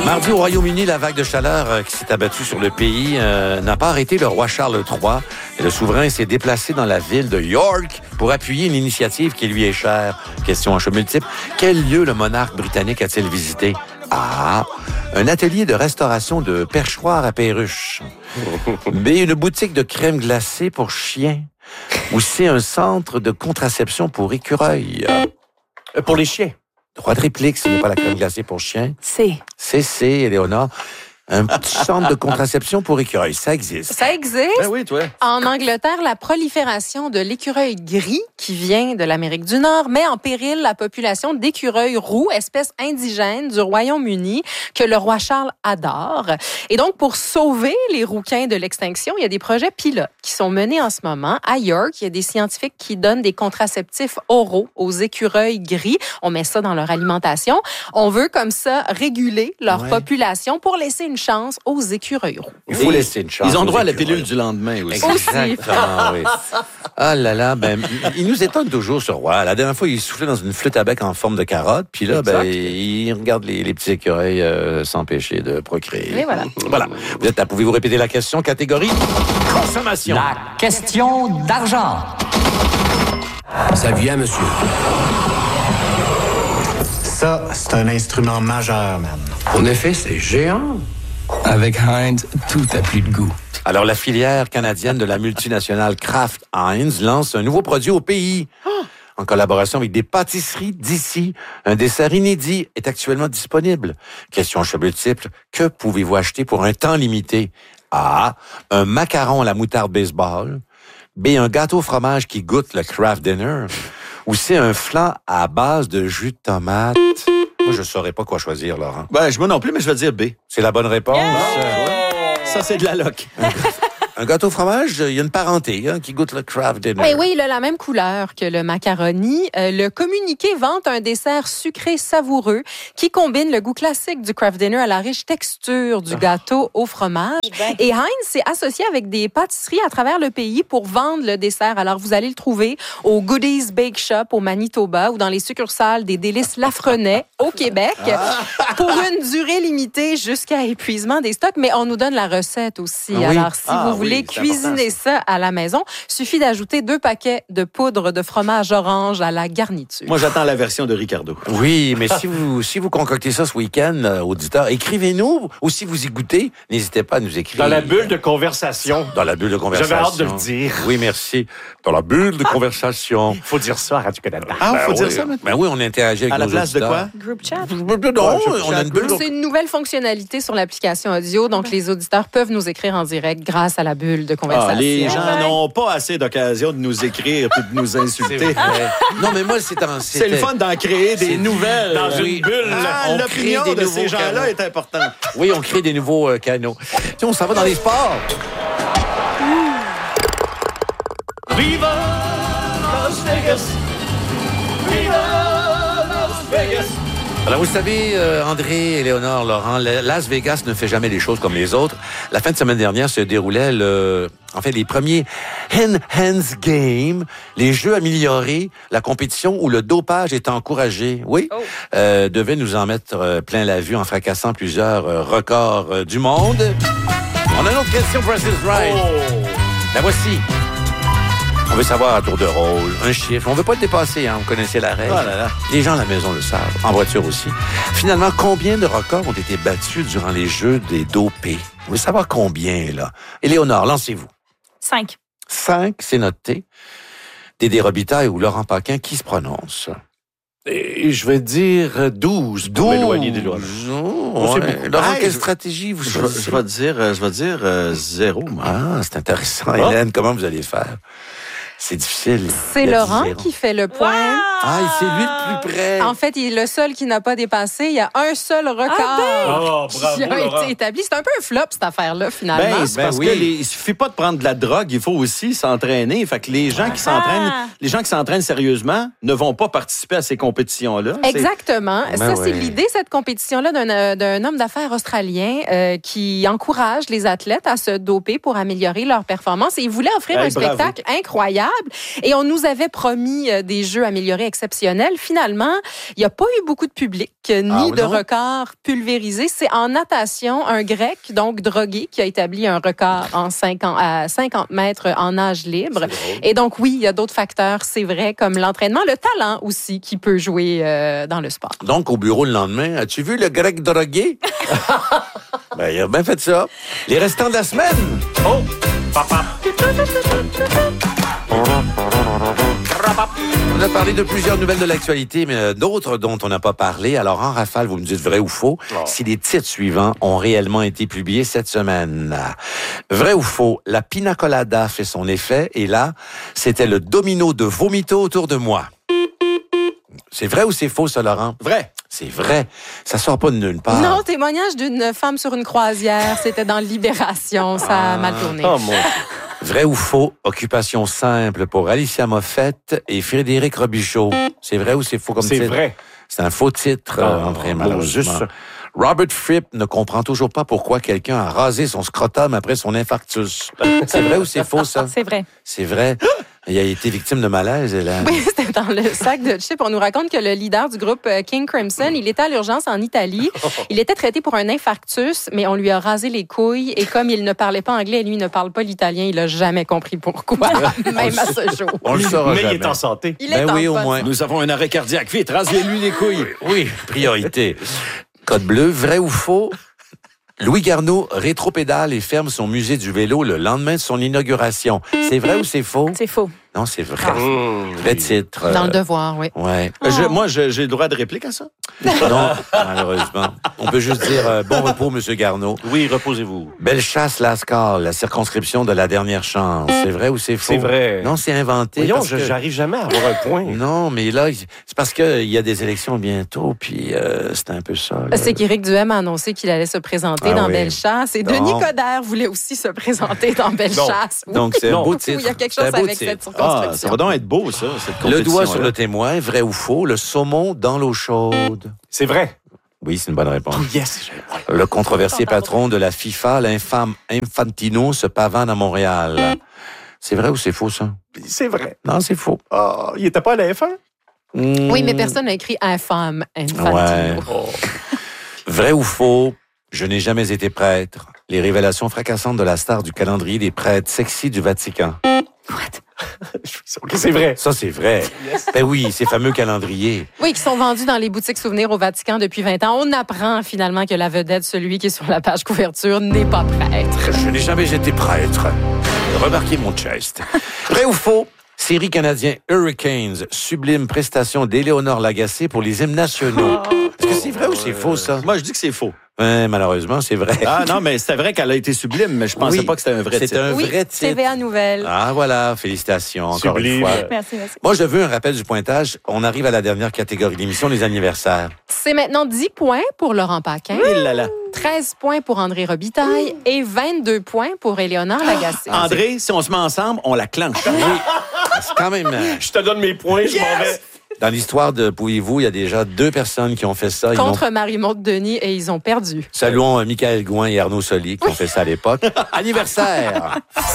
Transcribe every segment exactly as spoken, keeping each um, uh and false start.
Mardi, au Royaume-Uni, la vague de chaleur euh, qui s'est abattue sur le pays euh, n'a pas arrêté le roi Charles trois. Et le souverain s'est déplacé dans la ville de York pour appuyer une initiative qui lui est chère. Question en choix multiple. Quel lieu le monarque britannique a-t-il visité? A. Un atelier de restauration de perchoirs à perruches. B. Une boutique de crème glacée pour chiens. Ou C. Un centre de contraception pour écureuils. Euh, pour les chiens. Droit de réplique, ce n'est pas la crème glacée pour chiens. C. C'est C, Éléonore. Un petit centre de contraception pour écureuils, ça existe. Ça existe. Ben oui, toi. En Angleterre, la prolifération de l'écureuil gris, qui vient de l'Amérique du Nord, met en péril la population d'écureuils roux, espèce indigène du Royaume-Uni, que le roi Charles adore. Et donc, pour sauver les rouquins de l'extinction, il y a des projets pilotes qui sont menés en ce moment. À York, il y a des scientifiques qui donnent des contraceptifs oraux aux écureuils gris. On met ça dans leur alimentation. On veut, comme ça, réguler leur Ouais. population pour laisser une chance aux écureuils roux. Il faut Et laisser une chance. Ils ont aux droit à la écureuils. pilule du lendemain aussi. Exactement, oui. Ah là là, ben, il nous étonne toujours, ce roi. La dernière fois, il soufflait dans une flûte à bec en forme de carotte, puis là, ben, il regarde les, les petits écureuils euh, s'empêcher de procréer. Et voilà. Voilà. Vous êtes là, pouvez-vous répéter la question? Catégorie consommation. La question d'argent. Ça vient, monsieur. Ça, c'est un instrument majeur, man. En effet, c'est géant. Avec Heinz, tout a plus de goût. Alors, la filière canadienne de la multinationale Kraft Heinz lance un nouveau produit au pays. En collaboration avec des pâtisseries d'ici, un dessert inédit est actuellement disponible. Question choix multiple, que pouvez-vous acheter pour un temps limité? A. Un macaron à la moutarde baseball. B. Un gâteau au fromage qui goûte le Kraft Dinner. Ou C. Un flan à base de jus de tomate. Moi, je ne saurais pas quoi choisir, Laurent. Ben, je moi non plus, mais je vais dire B. C'est la bonne réponse. Ça, c'est de la loc. Un gâteau au fromage, il y a une parenté hein, qui goûte le Kraft Dinner. Mais oui, il a la même couleur que le macaroni. Euh, le communiqué vante un dessert sucré savoureux qui combine le goût classique du Kraft Dinner à la riche texture du gâteau au fromage. Et Heinz s'est associé avec des pâtisseries à travers le pays pour vendre le dessert. Alors, vous allez le trouver au Goodies Bake Shop au Manitoba ou dans les succursales des Délices Lafrenais au Québec pour une durée limitée jusqu'à épuisement des stocks. Mais on nous donne la recette aussi. Ah oui? Alors, si Ah vous oui, voulez c'est cuisiner ça à la maison, suffit d'ajouter deux paquets de poudre de fromage orange à la garniture. Moi, j'attends la version de Ricardo. Oui, mais si vous si vous concoctez ça ce week-end, euh, auditeurs, écrivez-nous. Ou si vous y goûtez, n'hésitez pas à nous écrire. Dans la bulle de conversation. Dans la bulle de conversation. J'avais hâte de le dire. Oui, merci. Dans la bulle de conversation. Il faut dire ça à Radio-Canada. Ah, Ben faut dire oui. ça maintenant? Ben oui, on interagit avec À la nos place de auditeurs. quoi? Group chat. Non, on a une bulle. C'est une nouvelle fonctionnalité sur l'application audio, donc les auditeurs peuvent nous écrire en direct grâce à la bulle de conversation. Ah, les gens n'ont pas assez d'occasion de nous écrire et de nous C'est insulter. vrai. Non, mais moi, c'est en... C'est le fun d'en créer des C'est- nouvelles. Dans Oui. une bulle. Ah, On l'opinion crée des de ces nouveaux gens-là canaux. est importante. Oui, on crée des nouveaux euh, canaux. Tiens, on s'en va dans les sports. Viva Las Vegas! Viva Las Vegas! Alors, vous savez, euh, André, Éléonore, Laurent, le- Las Vegas ne fait jamais les choses comme les autres. La fin de semaine dernière se déroulait le, en fait, les premiers Enhanced Games, les jeux améliorés, la compétition où le dopage est encouragé. Oui, Oh. euh, devait nous en mettre euh, plein la vue en fracassant plusieurs euh, records euh, du monde. On a une autre question, Price is Right. La voici. On veut savoir à tour de rôle, un chiffre. On veut pas le dépasser, hein. Vous connaissez la règle. Oh là là. Les gens à la maison le savent, en voiture aussi. Finalement, combien de records ont été battus durant les Jeux des dopés? Vous voulez savoir combien, là? Éléonore, lancez-vous. Cinq. Cinq, c'est noté. Dédé Robitaille ou Laurent Paquin, qui se prononce? Et je vais dire douze pour m'éloigner des lois. Oh, c'est ouais. beaucoup. Laurent, Hey, quelle je- stratégie vous Je vais, choisissez? je vais dire, euh, je vais dire euh, zéro, moi. Ah, c'est intéressant. Ah. Hélène, comment vous allez faire? C'est difficile. C'est Il a dit Laurent zéro. qui fait le point. Ah, c'est lui le plus près. En fait, il est le seul qui n'a pas dépassé. Il y a un seul record Oh, qui bravo, a Laurent. été établi. C'est un peu un flop, cette affaire-là, finalement. Ben, c'est Ben parce oui. que les, il suffit pas de prendre de la drogue, il faut aussi s'entraîner. Fait que les gens qui s'entraînent, les gens qui s'entraînent sérieusement ne vont pas participer à ces compétitions-là. C'est- Exactement. Ben Ça, c'est ouais. l'idée, cette compétition-là, d'un, euh, d'un homme d'affaires australien euh, qui encourage les athlètes à se doper pour améliorer leur performance. Et il voulait offrir Hey, un bravo. spectacle incroyable. Et on nous avait promis euh, des jeux améliorés exceptionnels. Finalement, il n'y a pas eu beaucoup de public, euh, ni Ah, de non? record pulvérisé. C'est en natation, un Grec, donc drogué, qui a établi un record en cinquante, à cinquante mètres en nage libre. Et donc, oui, il y a d'autres facteurs, c'est vrai, comme l'entraînement, le talent aussi, qui peut jouer euh, dans le sport. Donc, au bureau le lendemain, as-tu vu le grec drogué? Ben, il a bien fait ça. Les restants de la semaine. Oh, papa. On a parlé de plusieurs nouvelles de l'actualité, mais d'autres dont on n'a pas parlé. Alors, en rafale, vous me dites vrai ou faux, Oh. si les titres suivants ont réellement été publiés cette semaine. Vrai ou faux, la pina colada fait son effet, et là, c'était le domino de vomito autour de moi. C'est vrai ou c'est faux, ça, Laurent? Vrai. C'est vrai. Ça sort pas de nulle part. Non, témoignage d'une femme sur une croisière. C'était dans Libération. Ça a mal tourné. Oh, mon Dieu. Vrai ou faux, occupation simple pour Alicia Moffett et Frédéric Robichaud. C'est vrai ou c'est faux comme C'est titre? vrai. C'est un faux titre, Oh, euh, André, bon, malheureusement. juste ça. Robert Fripp ne comprend toujours pas pourquoi quelqu'un a rasé son scrotum après son infarctus. C'est vrai ou c'est faux, ça? C'est vrai. C'est vrai. Il a été victime de malaise, Hélène. Oui, c'était dans le sac de chips. On nous raconte que le leader du groupe euh, King Crimson, il était à l'urgence en Italie. Il était traité pour un infarctus, mais on lui a rasé les couilles. Et comme il ne parlait pas anglais et lui ne parle pas l'italien, il a jamais compris pourquoi, même à ce jour. On le saura Mais jamais. il est en santé. Il Ben est en oui, au bonne moins. santé. Nous avons un arrêt cardiaque. Vite, rasez-lui les couilles. Oui, priorité. Code bleu, vrai ou faux? Louis Garneau rétropédale et ferme son musée du vélo le lendemain de son inauguration. C'est vrai ou c'est faux? C'est faux. Non, c'est vrai. Mmh. Vrai titre. Dans euh, le devoir, oui. Ouais. Je- moi, je- j'ai le droit de réplique à ça? Non, malheureusement. On peut juste dire euh, bon repos, Monsieur Garneau. Oui, reposez-vous. Bellechasse-Lascar, la circonscription de la dernière chance. C'est vrai ou c'est faux? C'est vrai. Non, c'est inventé. Voyons, parce je- que- j'arrive jamais à avoir un point. Non, mais là, c'est parce qu'il y a des élections bientôt, puis euh, c'est un peu ça. là. C'est qu'Éric Duhem a annoncé qu'il allait se présenter Ah dans oui. Bellechasse. Et Non. Denis Coderre voulait aussi se présenter dans Bellechasse. Oui. Donc, c'est un Non. beau Oui, titre. il y a quelque C'est un chose beau avec titre. cette Ah, circonscription. ça va donc être beau, ça, cette compétition. Le doigt sur le témoin, vrai ou faux, le saumon dans l'eau chaude. C'est vrai. Oui, c'est une bonne réponse. Yes. Le controversé patron de la FIFA, l'infâme Infantino, se pavane à Montréal. C'est vrai ou c'est faux, ça? C'est vrai. Non, c'est faux. Ah, il était pas à la F un? Oui, mais Hmm. personne n'a écrit infâme, Infantino. Ouais. Vrai ou faux, je n'ai jamais été prêtre. Les révélations fracassantes de la star du calendrier des prêtres sexy du Vatican. OK, c'est vrai. Ça, c'est vrai. Ben oui, ces fameux calendriers. Oui, qui sont vendus dans les boutiques souvenirs au Vatican depuis vingt ans. On apprend finalement que la vedette, celui qui est sur la page couverture, n'est pas prêtre. Je n'ai jamais été prêtre. Remarquez mon chest. Vrai ou faux? Série canadien Hurricanes, sublime prestation d'Éléonore Lagacé pour les hymnes nationaux. Est-ce que c'est vrai ou c'est faux, ça? Moi, je dis que c'est faux. Ouais, malheureusement, c'est vrai. Ah non, mais c'était vrai qu'elle a été sublime, mais je pensais Oui, pas que c'était un vrai c'est titre. un Oui, vrai titre. T V A Nouvelles. Ah, voilà. Félicitations, encore Sublime. une fois. Merci, merci. Moi, je veux un rappel du pointage. On arrive à la dernière catégorie d'émission, les anniversaires. C'est maintenant dix points pour Laurent Paquin, Il là là. treize points pour André Robitaille et vingt-deux points pour Éléonore Lagacé. André, si on se met ensemble, on la clenche. C'est quand même... euh, Je te donne mes points, je m'en vais. Dans l'histoire de Pouvez-vous, il y a déjà deux personnes qui ont fait ça. Ils l'ont- Contre Marie-Maude Denis et ils ont perdu. Saluons euh, Michael Gouin et Arnaud Soli qui ont fait ça à l'époque. Anniversaire!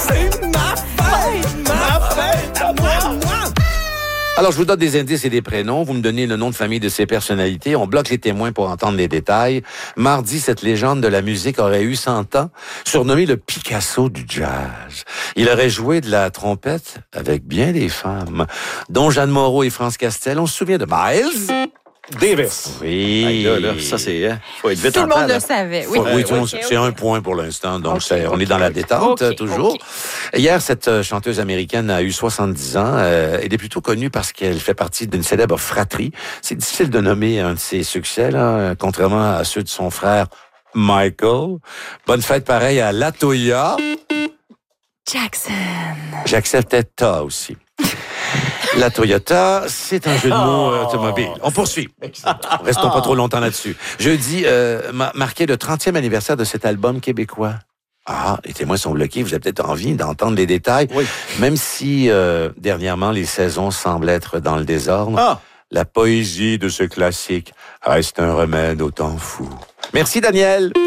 Alors, je vous donne des indices et des prénoms. Vous me donnez le nom de famille de ces personnalités. On bloque les témoins pour entendre les détails. Mardi, cette légende de la musique aurait eu cent ans, surnommé le Picasso du jazz. Il aurait joué de la trompette avec bien des femmes, dont Jeanne Moreau et France Castel. On se souvient de Miles? Davis. Oui. Hey, là, là, ça, c'est... hein, faut être vite Tout en le monde temps, là. le savait. Oui, Oui, oui, Ok, tout le monde- ok, c'est ok. un point pour l'instant, donc Ok, c'est- on ok, est dans la ok. détente, Ok, toujours. ok. Hier, cette euh, chanteuse américaine a eu soixante-dix ans. Euh, elle est plutôt connue parce qu'elle fait partie d'une célèbre fratrie. C'est difficile de nommer un de ses succès, là, contrairement à ceux de son frère Michael. Bonne fête pareil à Latoya. Jackson. J'acceptais Ta aussi. La Toyota, c'est un jeu de mots euh, automobile. On poursuit. Restons pas trop longtemps là-dessus. Jeudi, euh, ma- marquait le trentième anniversaire de cet album québécois. Ah, les témoins sont bloqués. Vous avez peut-être envie d'entendre les détails. Oui. Même si, euh, dernièrement, les saisons semblent être dans le désordre, Ah! la poésie de ce classique reste un remède au temps fou. Merci, Daniel.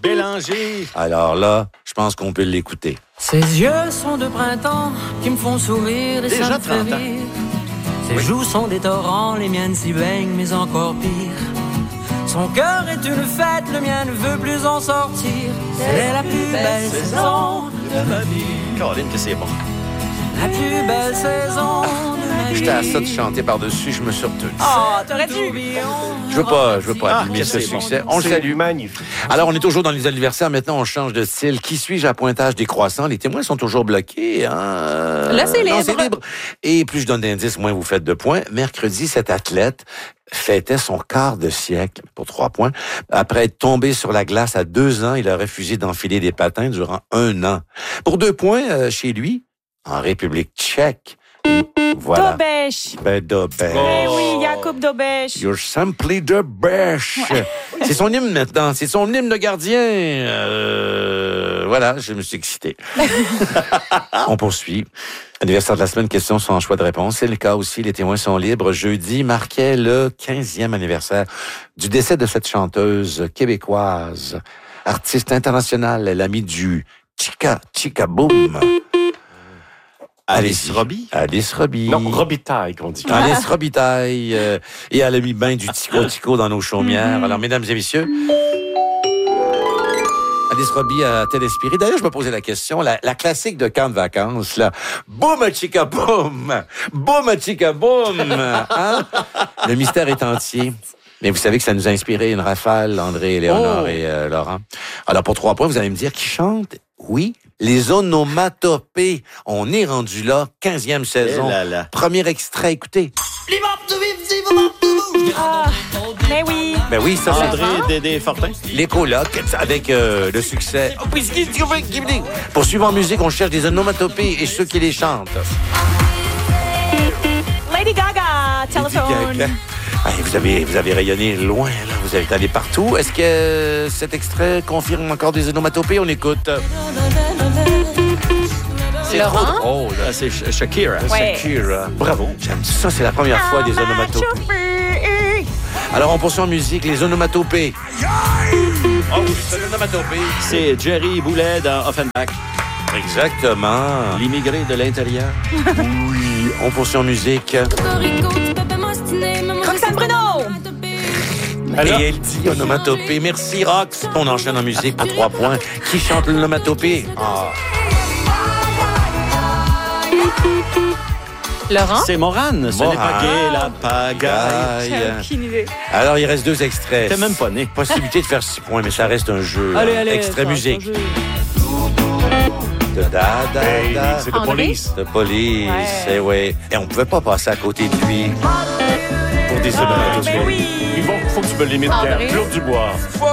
Bélanger. Alors là, je pense qu'on peut l'écouter. Ses yeux sont de printemps qui me font sourire et Déjà ça me fait trente ans. rire. Ses joues sont des torrents, les miennes s'y baignent, mais encore pire. Son cœur est une fête, le mien ne veut plus en sortir. C'est la plus belle saison de ma vie. Caroline, que c'est bon. La plus belle saison de ma vie. J'étais à ça de chanter par-dessus, je me suis retenu. Oh, t'aurais dû. Je veux pas, je veux pas Ah, abîmer que ce c'est bon. succès. On le C'est salue. magnifique. Alors, on est toujours dans les anniversaires. Maintenant, on change de style. Qui suis-je à pointage décroissant? Les témoins sont toujours bloqués. Hein? Là, c'est Non, libre. c'est libre. Et plus je donne d'indices, moins vous faites de points. Mercredi, cet athlète fêtait son quart de siècle pour trois points. Après être tombé sur la glace à deux ans, il a refusé d'enfiler des patins durant un an. Pour deux points, euh, chez lui, en République tchèque. Voilà. Dobèche. Ben, Dobèche. Eh oui, Jakub Dobèche. You're simply the best. C'est son hymne maintenant. C'est son hymne de gardien. Euh, voilà, je me suis excité. On poursuit. Anniversaire de la semaine, question sans choix de réponse. C'est le cas aussi. Les témoins sont libres. Jeudi marquait le quinzième anniversaire du décès de cette chanteuse québécoise, artiste internationale, l'amie du Chica Chica Boom. Alice Robbie. Alice Robbie. Non, Robitaille, qu'on dit. Alice Robitaille. euh, et elle a mis bien du tico-tico dans nos chaumières. Alors, mesdames et messieurs, Alice Robbie a-t-elle inspiré? D'ailleurs, je me posais la question, la, la classique de camp de vacances, là. Boum, chica boum! Boum, chica boum! Hein? Le mystère est entier. Mais vous savez que ça nous a inspiré une rafale, André, Léonore Oh. et euh, Laurent. Alors, pour trois points, vous allez me dire qui chante? Oui, les onomatopées. On est rendu là, quinzième saison. Eh là là. Premier extrait, écoutez. Ah, mais oui. Ben oui, ça c'est André Dédé Fortin. les colocs avec euh, le succès. Pour suivre en musique, on cherche des onomatopées et ceux qui les chantent. Lady Gaga, téléphone. Hey, vous avez vous avez rayonné loin, là. Vous êtes allé partout. Est-ce que euh, cet extrait confirme encore des onomatopées? On écoute. C'est trop Laurent? drôle. Ah, c'est Sh- Shakira. Ouais. Shakira. Bravo. J'aime ça, c'est la première fois des onomatopées. Alors, on poursuit en musique, les onomatopées. Oh, c'est une onomatopée. C'est Jerry Boulet dans Offenbach. Exactement. L'immigré de l'intérieur. Oui, on poursuit en musique. Roxane Bruno. Et elle dit onomatopée. Merci, Rox. On enchaîne en musique pour trois points. Qui chante l'onomatopée? Ah. Laurent? C'est Morane. Ce n'est pas Morane. gay, la pagaille. Aïe. Aucune idée. Alors, il reste deux extraits. T'es même pas né. Possibilité de faire six points, mais ça reste un jeu. Allez, hein. allez. Extrait ça, musique. ça, je- Da, da, da, Hey, da. c'est de André? police. De police, Ouais. eh ouais. Et on pouvait pas passer à côté de lui pour des Ah, onomatopées. mais oui. Il faut, faut que tu me limites, André? Pierre. Claude Dubois.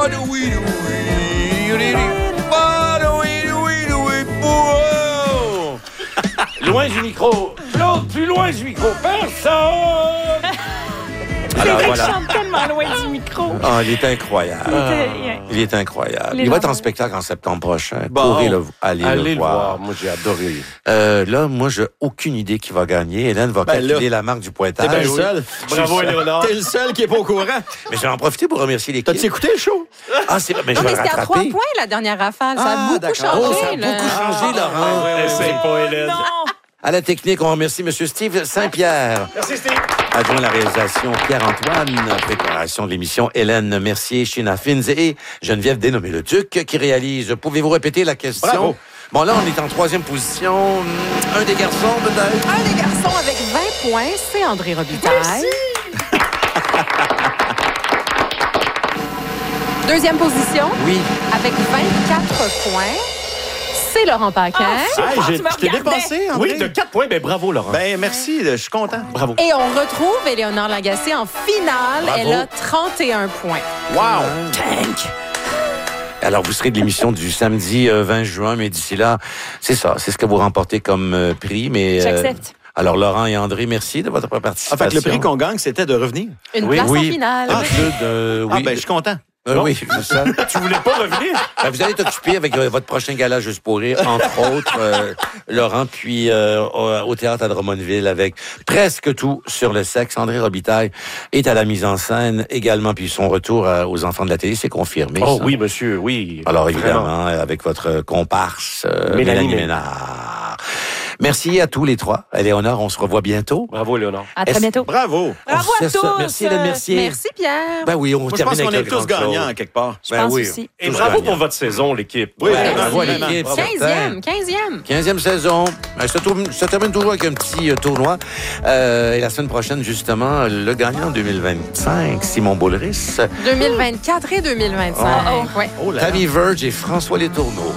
Loin du micro. Claude, plus loin du micro. Personne. Alors Il voilà. chante tellement loin du micro. Ah, il est incroyable. C'était- Il est incroyable. Les Il va être en enfants. spectacle en septembre prochain. Bon. Pourrez le, aller Allez le voir. Moi, j'ai adoré. Euh, là, moi, j'ai aucune idée qui va gagner. Hélène va Ben calculer là. la marque du T'es pointage. bien le seul. Bravo, Éléonore. T'es le seul qui est pas au courant. Mais je vais en profiter pour remercier l'équipe. T'as-tu écouté le show? Ah, c'est vrai. Mais je Non, vais mais c'était à rattraper. trois points, la dernière rafale. Ça a Ah, beaucoup d'accord. changé. Oh, ça a là. beaucoup changé, Laurent. Essaye pas, Hélène. Non. À la technique, on remercie M. Steve Saint-Pierre. Merci, Steve. Adjoint à la réalisation, Pierre-Antoine. Préparation de l'émission, Hélène Mercier, Sheena Fins et Geneviève Dénommé-le-Duc qui réalise. Pouvez-vous répéter la question? Bravo. Bon, là, on est en troisième position. Un des garçons, peut-être? Un des garçons avec vingt points, c'est André Robitaille. Deuxième position, Oui. avec vingt-quatre points, c'est Laurent Paquin. Hey, Ah, j'ai- tu me je t'ai regardais. dépassé, André. Oui, de quatre points. Ben, bravo, Laurent. Ben, merci. Je suis content. bravo. Et on retrouve Éléonore Lagacé en finale. Bravo. Elle a trente et un points. Wow. Alors, vous serez de l'émission du samedi euh, vingt juin, mais d'ici là, c'est ça. C'est ce que vous remportez comme euh, prix. Mais, euh, J'accepte. alors, Laurent et André, merci de votre En participation. fait, le prix qu'on gagne, c'était de revenir. Une Oui, place oui. en finale. D'habitude, euh, Ah, oui. ben, je suis content. Euh, oui, c'est ça. Tu voulais pas revenir? Ben, vous allez t'occuper avec euh, votre prochain gala Juste pour rire, entre autres, euh, Laurent, puis euh, au, au Théâtre à Drummondville avec presque tout sur le sexe. André Robitaille est à la mise en scène également, puis son retour à- aux enfants de la télé, c'est confirmé. Oh ça. oui, monsieur, oui. Alors Vraiment. évidemment, avec votre comparse, euh, Mélanie Mélanie Ménard. Ménard. Merci à tous les trois. Éléonore, on se revoit bientôt. Bravo, Léonard. À très Est-ce- bientôt. Bravo. Bravo à C'est ça. tous. Merci, Hélène Mercier. Merci, Pierre. Ben oui, on Moi, je termine pense qu'on avec est le tous grand gagnants, show. quelque part. Je Ben pense oui. aussi. Et Tous bravo gagnants. pour votre saison, l'équipe. Oui, Ouais, vraiment, bravo à vraiment. l'équipe. Bravo. quinzième, quinzième. quinzième saison. Elle se, tourne- se termine toujours avec un petit euh, tournoi. Euh, et la semaine prochaine, justement, le gagnant en deux mille vingt-cinq, Simon Boulris. deux mille vingt-quatre et deux mille vingt-cinq. Oh. Ouais. Oh là là. Tammy Verge et François Letourneau.